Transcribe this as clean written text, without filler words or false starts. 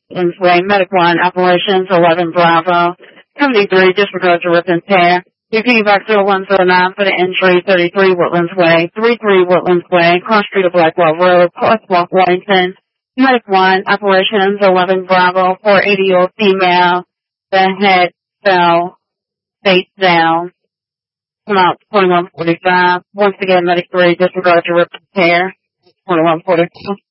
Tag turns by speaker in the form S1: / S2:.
S1: Way, Medic 1, Operations 11 Bravo, 73, disregard to rip and tear. BP box 0109 for the entry, 33 Woodlands Way, 33 Woodlands Way, cross street of Blackwell Road, Crosswalk, Wellington. Medic 1, Operations 11 Bravo, 480-year-old female. The head fell face down. Come out 2145. Once again, Medic 3, disregard to rip and tear. 2145.